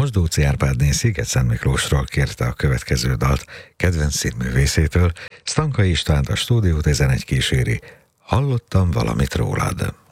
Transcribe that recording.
Mosdóci Árpádné Sziget-Szentmiklósról kérte a következő dalt kedvenc színművészétől, Stankai Istvánt a Stúdió 11 kíséri. Hallottam valamit rólad.